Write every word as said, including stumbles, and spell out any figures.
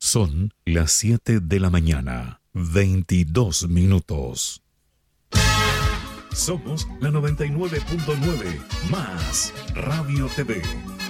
Son las siete de la mañana, veintidós minutos. Somos la noventa y nueve punto nueve más Radio T V.